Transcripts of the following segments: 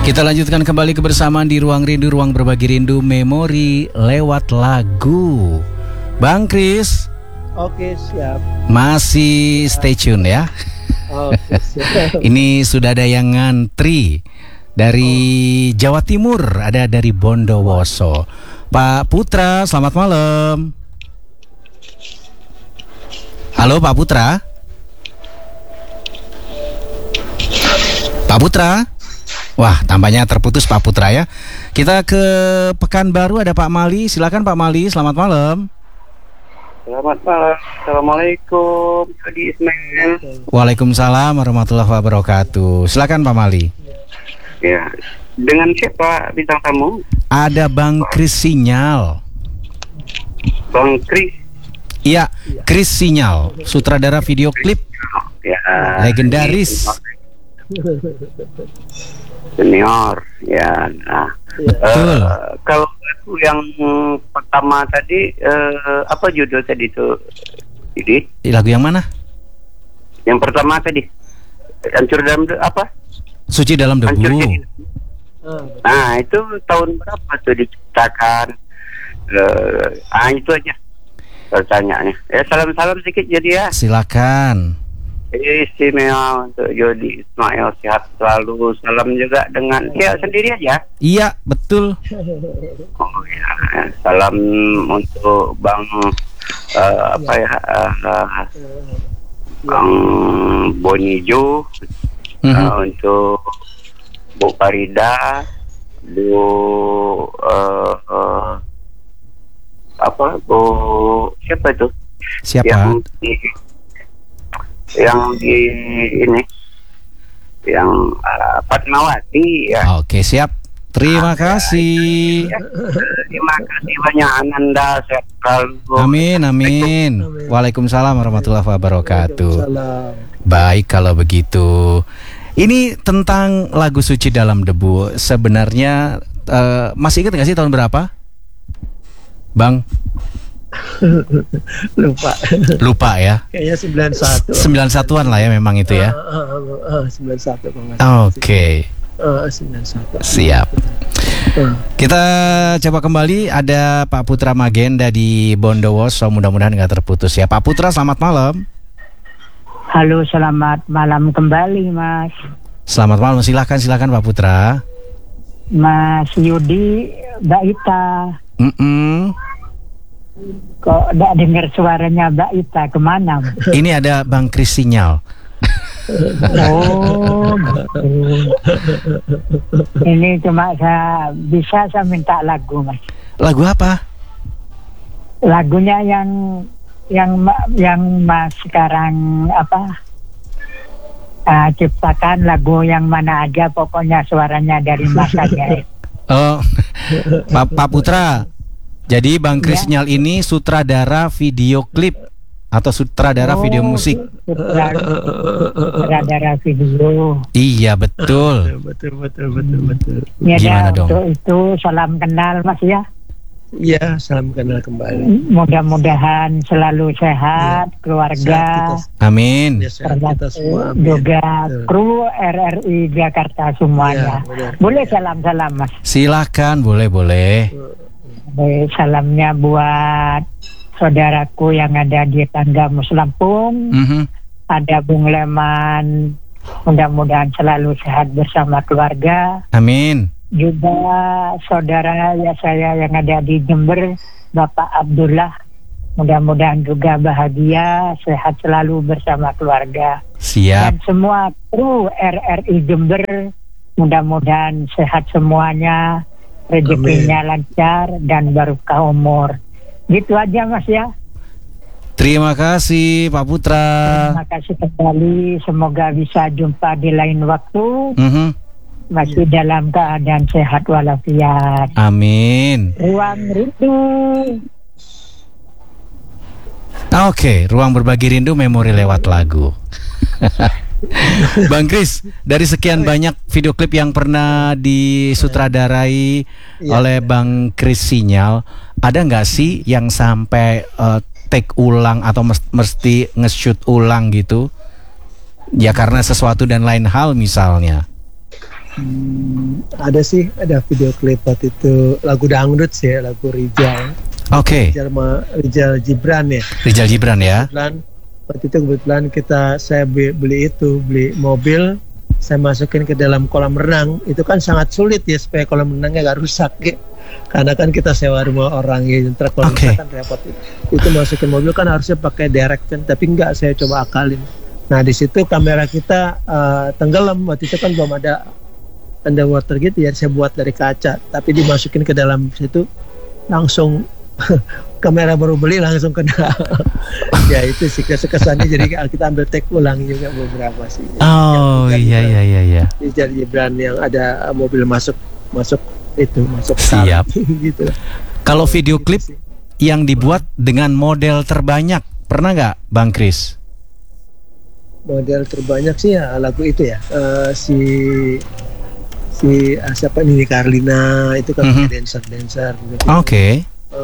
Kita lanjutkan kembali kebersamaan di Ruang Rindu, ruang berbagi rindu memori lewat lagu. Bang Kris. Oke, siap. Masih stay tune ya. Oke, siap. Ini sudah ada yang ngantri dari Jawa Timur, ada dari Bondowoso. Pak Putra, selamat malam. Halo Pak Putra. Pak Putra. Wah, tampaknya terputus Pak Putra ya. Kita ke Pekanbaru, ada Pak Mali. Silakan Pak Mali, selamat malam. Selamat malam. Assalamualaikum. Jadi Ismail. Waalaikumsalam warahmatullahi wabarakatuh. Silakan Pak Mali. Ya, dengan siapa bintang tamu? Ada Bang Kris Sinyal. Bang Kris. Iya, Kris Sinyal, sutradara video klip Ya. legendaris. Senior. Ya. Nah, Betul. kalau lagu yang pertama tadi, apa judul tadi itu? Jadi Lagu yang mana? yang pertama tadi, hancur dalam apa? Suci dalam Hancur debu. jadi. Nah, itu tahun berapa tuh diciptakan? Itu aja pertanyaannya. Salam-salam sedikit jadi ya. Silakan. Istimewa untuk Jody Ismail, sehat selalu. Salam juga dengan sendiri aja. Iya, betul. Oh ya, salam untuk Bang Bang Bonijo, untuk Bu Farida, Bu Bu siapa itu? Siapa? Yang di ini, yang Fatmawati ya. Oke, siap. Terima kasih. Ya. Terima kasih banyak Ananda, sehat selalu. Amin, amin. Waalaikumsalam warahmatullahi wabarakatuh. Salam. Baik kalau begitu. Ini tentang lagu Suci Dalam Debu. Sebenarnya masih ingat nggak sih tahun berapa, Bang? Lupa ya. Kayaknya 91. 91-an lah ya memang itu ya. 91 kalau nggak Oke. 91. Siap. Kita coba kembali, ada Pak Putra Magenda di Bondowoso, mudah-mudahan nggak terputus ya. Pak Putra, selamat malam. Halo, selamat malam kembali Mas. Selamat malam, silakan Pak Putra. Mas Yudi, Mbak Ita. Kok tidak dengar suaranya Mbak Ita, kemana? Ini ada Bang Kris Sinyal. Oh, gitu. Ini cuma saya minta lagu Mas. Lagu apa? Lagunya yang Mas sekarang ciptakan, lagu yang mana aja, pokoknya suaranya dari Mas aja. Oh, Pak Putra. Jadi Bang Kris Sinyal ini sutradara video klip atau sutradara video musik? Sutradara video. Iya, betul. Betul. Ya, Gimana dong? Untuk itu salam kenal Mas ya. Iya, salam kenal kembali. Mudah-mudahan selalu sehat, keluarga. Amin. Ya, sehat kita semua. Amin. Juga Betul. kru RRI Jakarta semuanya. Ya, benar. Boleh salam-salam Mas. Silakan, boleh. Salamnya buat saudaraku yang ada di Tangga Muslampung. Ada Bung Leman, mudah-mudahan selalu sehat bersama keluarga. Amin. Juga saudara saya yang ada di Jember, Bapak Abdullah, mudah-mudahan juga bahagia, sehat selalu bersama keluarga. Siap. Dan semua kru RRI Jember, mudah-mudahan sehat semuanya, rezekinya lancar dan barokah umur. Gitu aja Mas ya. Terima kasih Pak Putra. Terima kasih kembali, semoga bisa jumpa di lain waktu. Masih dalam keadaan sehat walafiat. Amin. Ruang Rindu. Oke, ruang berbagi rindu memori lewat lagu. Bang Kris, dari sekian banyak video klip yang pernah disutradarai oleh Bang Kris Sinyal, ada nggak sih yang sampai take ulang atau mesti nge-shoot ulang gitu? Ya karena sesuatu dan lain hal misalnya. Ada sih, ada video klip waktu itu lagu dangdut sih, lagu Rijal. Oke. Rijal Gibran ya. Rijal Gibran ya. Waktu itu kebetulan saya beli mobil, saya masukin ke dalam kolam renang. Itu kan sangat sulit ya supaya kolam renangnya gak rusak ya. Karena kan kita sewa rumah orang ya, ntar kolam renang kan repot. Itu masukin mobil kan harusnya pakai direction, tapi enggak, saya coba akalin. Nah di situ kamera kita tenggelam. Waktu itu kan belum ada underwater gitu ya, saya buat dari kaca, tapi dimasukin ke dalam situ langsung kamera baru beli langsung kena. Ya itu sih kesannya, jadi kita ambil take ulang juga beberapa sih. Oh iya. Rijal Gibran yang ada mobil masuk siap gitu. Kalau video klip yang dibuat dengan model terbanyak pernah nggak Bang Kris? Model terbanyak sih ya lagu itu ya, siapa Nini Carlina itu kan dancer gitu. Oke.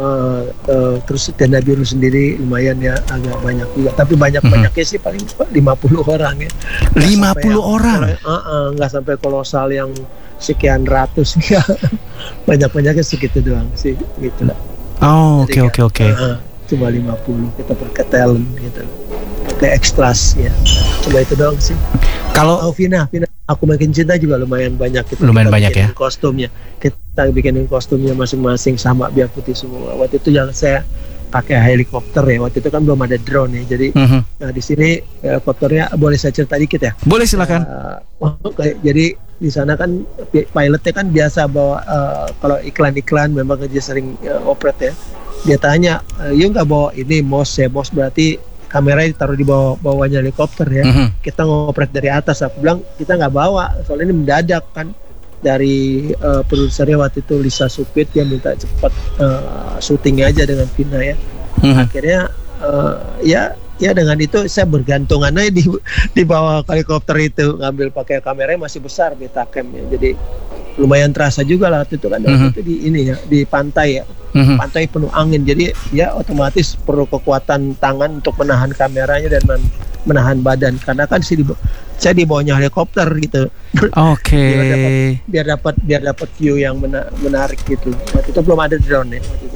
Terus Tenda Biru sendiri lumayan ya, agak banyak juga, tapi banyaknya sih paling 50 orang ya. 50 orang. Nggak sampai kolosal yang sekian ratus ya. Banyak-banyaknya segitu doang sih gitu lah. Oh, oke. Cuma 50 kita pakai talent gitu, pakai ekstras ya. Cuma itu doang sih. Kalau Vina Aku Makin Cinta juga lumayan banyak kita banyak ya. Kostumnya kita bikinin kostumnya masing-masing sama biar putih semua. Waktu itu yang saya pakai helikopter ya. Waktu itu kan belum ada drone ya. Jadi nah di sini helikopternya, boleh saya cerita dikit ya? Boleh, silakan. Jadi di sana kan pilotnya kan biasa bawa kalau iklan-iklan memang dia sering operate ya. Dia tanya, "You nggak bawa ini MOS ya?" MOS berarti kamera ditaruh di bawahnya helikopter ya. Kita ngoprek dari atas. Aku bilang kita nggak bawa, soalnya ini mendadak kan. Dari produsernya waktu itu Lisa Supit, dia minta cepat syutingnya aja dengan Vina ya. Akhirnya ya dengan itu saya bergantungan aja di bawah helikopter itu, ngambil pakai kameranya masih besar Betacam ya. Jadi lumayan terasa juga lah waktu itu kan. Waktu itu di ini ya, di pantai ya. Pantai penuh angin, jadi ya otomatis perlu kekuatan tangan untuk menahan kameranya dan menahan badan, karena kan saya di bawahnya helikopter gitu. Oke. biar dapat view yang menarik gitu. Waktu itu belum ada drone ya.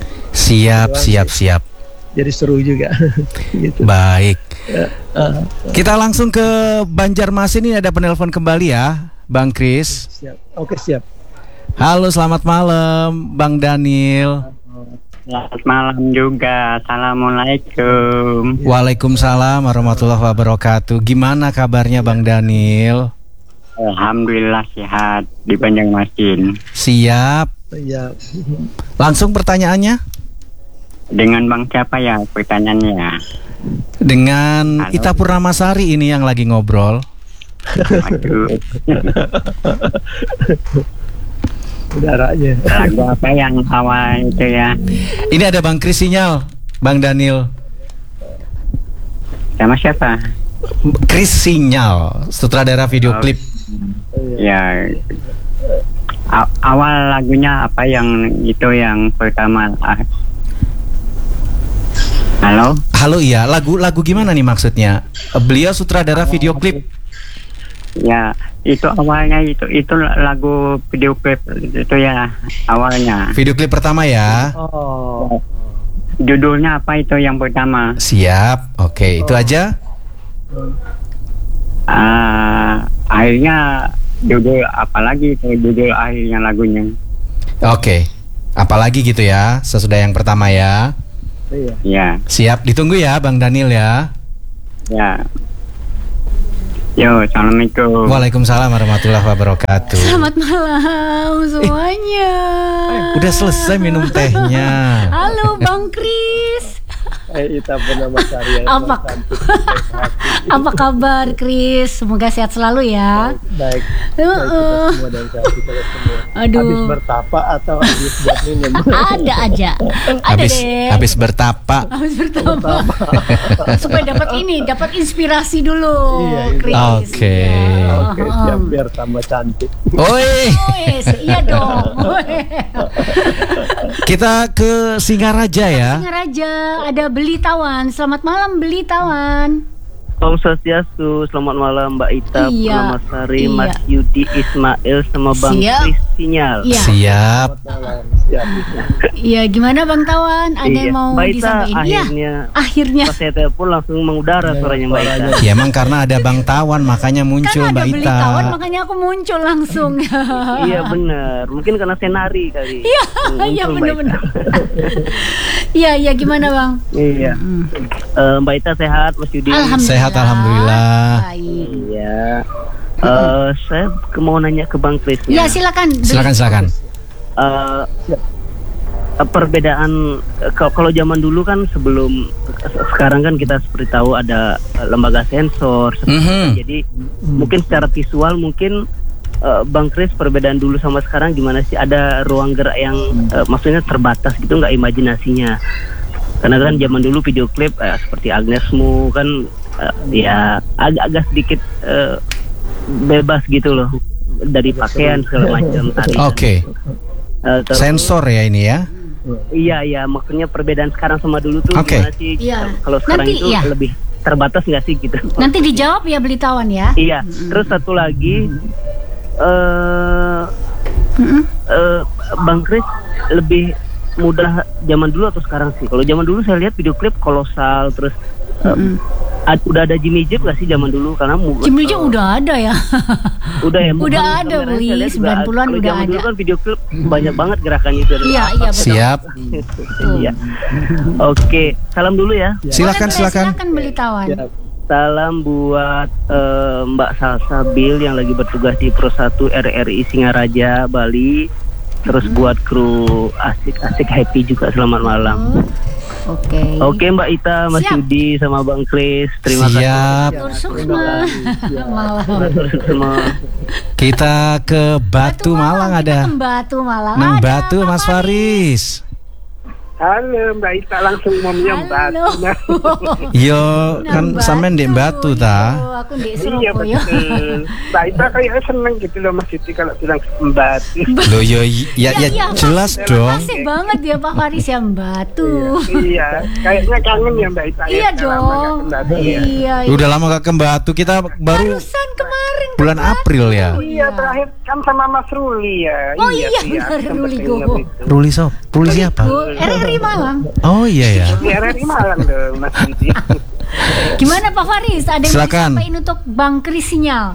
Siap. Jadi seru juga. Gitu. Baik. Kita langsung ke Banjarmasin, ini ada penelpon kembali ya, Bang Kris. Siap. Oke, siap. Halo, selamat malam Bang Daniel. Selamat malam juga. Assalamualaikum. Waalaikumsalam warahmatullahi wabarakatuh. Gimana kabarnya Bang Daniel? Alhamdulillah sehat di Banjarmasin. Siap. Iya. Langsung pertanyaannya? Dengan Bang siapa ya pertanyaannya? Dengan Ita Purnamasari ini yang lagi ngobrol. Aduh. Udaranya. Lagu apa yang awal itu ya? Ini ada Bang Kris Sinyal, Bang Daniel. Sama siapa? Kris Sinyal, sutradara video klip. Ya. Awal lagunya apa yang itu yang pertama? Halo, iya. Lagu gimana nih maksudnya? Beliau sutradara video klip. Ya, itu awalnya itu lagu video klip itu ya awalnya. Video klip pertama ya. Oh. Judulnya apa itu yang pertama? Siap. Oke, itu aja. Akhirnya judul apa lagi itu judul akhirnya lagunya? Oke. Apalagi gitu ya sesudah yang pertama ya. Iya. Siap, ditunggu ya Bang Daniel ya. Ya. Yo, assalamualaikum. Waalaikumsalam warahmatullahi wabarakatuh. Selamat malam semuanya. Udah selesai minum tehnya. Halo Bang Kris. Ita Purnamasari. Apa kabar Kris? Semoga sehat selalu ya. Baik. Kita semua dan sehat kita semua. Aduh. Habis bertapa atau habis buat minum? Ada aja. Ada deh. Habis bertapa. Supaya dapat inspirasi dulu. Iya. Kris. Oke. Oke, siap, biar tambah cantik. Oi. Iya dong. Kita ke Singaraja ya. Singaraja ada Beli Tawan. Selamat malam Beli Tawan. Om Swastiastu, selamat malam Mbak Ita, Iya. Purnama Sari, Iya. Mas Yudi Ismail sama Bang Siap. Kris Sinyal. Iya. Siap. Iya, gimana Bang Tawan? Ada yang mau Mbak Ita disampaikan? Iya. akhirnya Akhirnya. pas saya telepon langsung mengudara suaranya Mbak Ita. Ya emang karena ada Bang Tawan makanya muncul Kan ada Mbak beli Ita. tawan makanya aku muncul langsung. Iya benar, mungkin karena saya nari kali. Iya, Muncul iya Mbak benar-benar. Ita. Iya, iya gimana Bang? Iya. Mbak Ita sehat, Mas Yudi? Sehat, alhamdulillah. Baik. Iya. Saya mau nanya ke Bang Kris. Ya silakan. Silakan. Perbedaan kalau zaman dulu kan sebelum sekarang kan kita seperti tahu ada lembaga sensor seperti itu. Mhm. Jadi mungkin secara visual mungkin Bang Kris perbedaan dulu sama sekarang gimana sih, ada ruang gerak yang maksudnya terbatas gitu nggak imajinasinya, karena kan zaman dulu video klip seperti Agnesmu kan ya agak sedikit bebas gitu loh dari pakaian segala macam tadi. Oke. Terus- Sensor ya ini ya. Iya, maksudnya perbedaan sekarang sama dulu tuh Oke. gimana sih? Iya. Kalau sekarang Nanti, itu iya. lebih terbatas nggak sih gitu? Nanti dijawab ya beli tawan ya. Iya. Terus satu lagi, Bang Kris lebih mudah zaman dulu atau sekarang sih? Kalau zaman dulu saya lihat video klip kolosal, terus udah ada Jimmy Jeep nggak sih zaman dulu? Karena Jimmy Jeep udah ada ya. udah ya. Udah bukan ada, kameranya Wi, saya lihat juga 90-an kalau udah zaman dulu ada. kan video klip banyak banget gerakannya itu. Iya, iya betul. Siap. Iya. Oke, salam dulu ya. Silakan. Silakan beli tawan. Salam buat Mbak Salsabil yang lagi bertugas di Pro 1 RRI Singaraja, Bali. Terus buat kru asik-asik happy juga, selamat malam. Oke. Oke Mbak Ita, Mas Siap. Yudi sama Bang Kris, terima Siap. Tur Sukma. Malam. kasih semua. Kita ke Batu Malang Kita ada. ke Batu Malang. Nang Ada Batu Pak Mas Faris. Halo Mbak Ita, langsung mau menyambat. Halo. Yo Nang kan sampean di Batu Yo, ta. Aku di Iya Surabaya. betul. Mbak Ita kayaknya seneng gitu loh Mas Siti kalau bilang Mbak. Loh yo ya Iya, jelas Mas. dong. Makasih banget ya Pak Faris yang Batu. Iya, kayaknya kangen ya Mbak Ita. Iya ya, lama nggak dong. ke Batu, ya. Iya. Udah lama gak ke Batu, kita baru Barusan kemarin ke bulan Batu. April ya. Iya, terakhir kan sama Mas Ruli ya. Oh iya, benar, sempet Ruli ingat Gogo. itu. Ruli siapa? Bu, RRI Malang. Oh iya ya. Di RRI Malang dong Mas Siti. Gimana Pak Faris? Ada yang mau Silakan. disampaikan untuk Bang Kris Sinyal?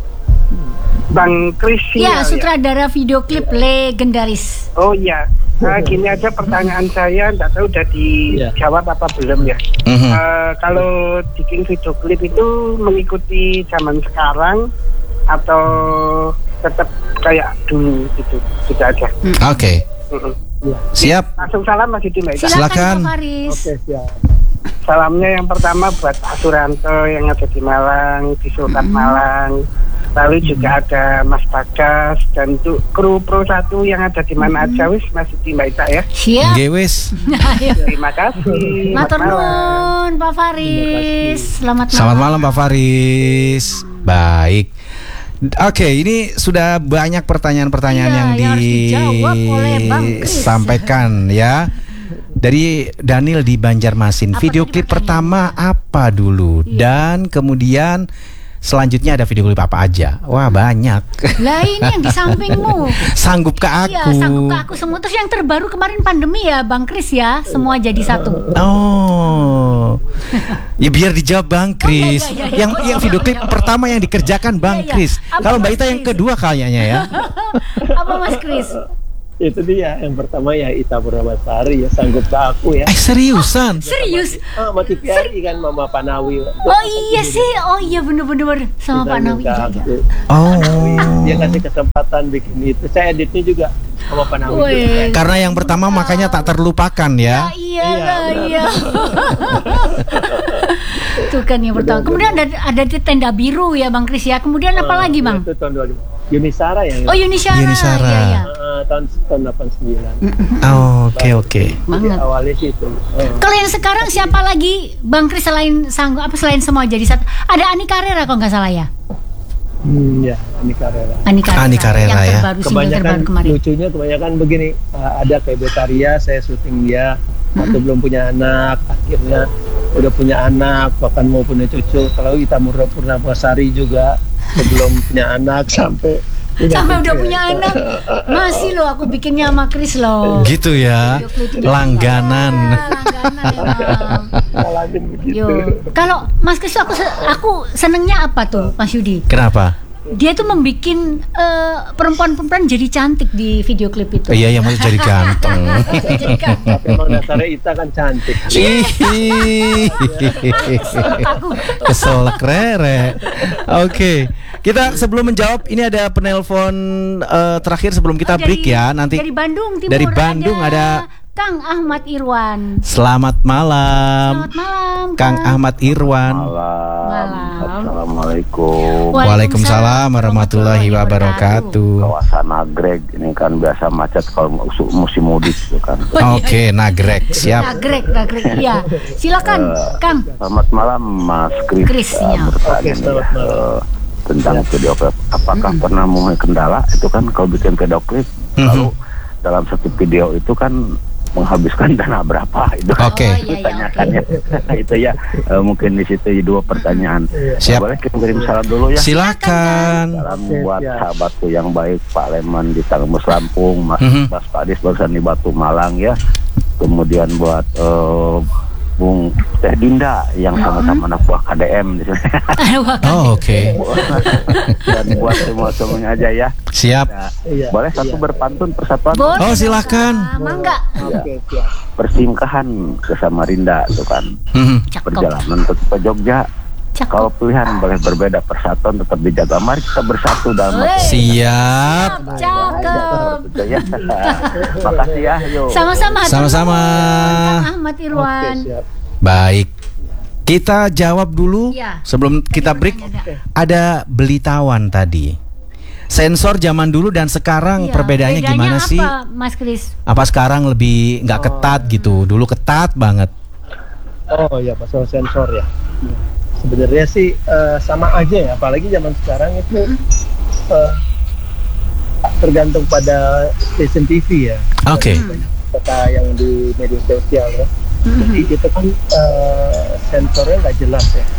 Bang Kris Ya, Sinyal, sutradara video klip legendaris. Oh iya. Gini aja pertanyaan saya, nggak tahu udah dijawab apa belum ya. Mhm. Kalau bikin video klip itu mengikuti zaman sekarang atau tetap kayak dulu gitu, gitu aja. Oke. Mm-mm. Siap. Langsung salam Mas Yudi Mbak Ita. Silakan. Pak Faris. Salamnya yang pertama buat Pak Suranto yang ada di Malang, di Sultan Malang. Lalu juga ada Mas Bagas dan untuk kru Pro 1 yang ada di mana aja wis Mas Yudi Mbak Ita ya. Siap. Nggih wis. Ayo. Terima kasih. Matur Selamat malam. nuwun Pak Faris. Selamat malam. Selamat malam Pak Faris. Baik. Oke, ini sudah banyak pertanyaan-pertanyaan Iya, yang yang harus dijawab oleh Bang Kris. disampaikan ya. Dari Daniel di Banjarmasin. Apa Video tadi klip pertanyaannya? pertama apa dulu? Iya. Dan kemudian selanjutnya ada video klip apa aja? Wah, banyak. Lah ini yang di sampingmu. Sanggup ke Iya, aku. sanggup ke aku semua. Terus yang terbaru kemarin pandemi ya Bang Kris ya. Semua jadi satu. Oh. Ya biar dijawab Bang Kris. iya. Yang video klip pertama yang dikerjakan Bang Iya, iya. Kris. Apa Kalau Mbak Mas Ita yang Kris? kedua kayaknya ya. Apa Mas Kris? Itu dia yang pertama ya Ita Purnamasari ya sanggup ke aku ya. Seriusan? Serius? Sama TVRI kan Mama Panawi. Oh iya sih. Oh iya bener-bener sama Pak Nawi. Iya, iya. Oh. Dia kasih kesempatan bikin itu. Saya editnya juga sama Panawi. Wih. Karena yang pertama makanya tak terlupakan ya. Iya lah, iya. Tuh kan yang pertama. Kemudian ada di tenda biru ya Bang Kris ya. Kemudian apa lagi Bang? Itu tahun 2000. Yunisara yang Oh Yunisara. Yunisara. Iya, iya. tahun 89. Oke. Jadi Banget. awalnya sih itu. Kalau yang sekarang siapa lagi Bang Kris selain sanggup apa selain semua jadi satu? Ada Ani Carrera kalau nggak salah ya. Ya, ini Carrera. Ani Carrera. Ani Carrera, yang ya. terbaru, single Kebanyakan terbaru kemarin. lucunya kebanyakan begini, ada kayak Betaria saya syuting dia waktu belum punya anak, akhirnya udah punya anak, bahkan mau punya cucu. Kalau Ita Purnamasari juga sebelum punya anak sampai udah punya anak. Masih loh aku bikinnya sama Chris loh. Gitu ya. Langganan. Yo. Kalau Mas Chris aku senengnya apa tuh Mas Yudi? Kenapa? Dia tuh membuat perempuan-perempuan jadi cantik di video klip itu. Iya, yang masih jadi ganteng. Jadi ganteng. Emang dasarnya Ita kan cantik. Kesel Rere. Oke. Kita sebelum menjawab, ini ada penelpon terakhir sebelum kita break ya. Nanti dari Bandung Timur. Dari Bandung ada Kang Ahmad Irwan. Selamat malam. Selamat malam, Kang Ahmad Irwan. Malam. Assalamualaikum. Waalaikumsalam warahmatullahi wabarakatuh. Kawasan Nagreg ini kan biasa macet kalau musim mudik itu kan. Oke, Nagreg siap. Nagreg, iya. Silakan, Kang. Selamat malam Mas Chris. Bertanya tentang video klip. Apakah pernah mengalami kendala itu kan kalau bikin video klip lalu dalam satu video itu kan menghabiskan dana berapa itu? Oke. Tanyakannya itu ya mungkin di situ dua pertanyaan. Siap. Boleh kirim salam dulu ya? Silakan. Salam buat sahabatku yang baik Pak Leman di Tangmus Lampung, Mas Padis barusan di Batu Malang ya. Kemudian buat Bung Teh Dinda yang sama-sama anak buah KDM di sini. Oke. Dan buat semua-semuanya aja ya. Siap. Boleh satu berpantun persatuan? Boleh. Oh, silakan. Mangga. Ya. Persingkahan ke Samarinda itu kan. Perjalanan ke Jogja. Kalau pilihan boleh berbeda, persatuan tetap dijaga. Mari kita bersatu dalam Siap. Cakep. ya. Makasih ya. Yuk. Sama-sama. Sama-sama. Kang Ahmad Irwan. Baik. Kita jawab dulu Ya. sebelum kita break. Ada Belitawan tadi. Sensor zaman dulu dan sekarang Iya, perbedaannya gimana apa, sih? Mas Chris? Apa sekarang lebih nggak ketat gitu? Dulu ketat banget. Oh ya, masalah sensor ya. Sebenarnya sih sama aja ya, apalagi zaman sekarang itu tergantung pada stasiun TV ya. Oke. Kota yang di media sosial ya. Jadi itu kan sensornya nggak jelas ya.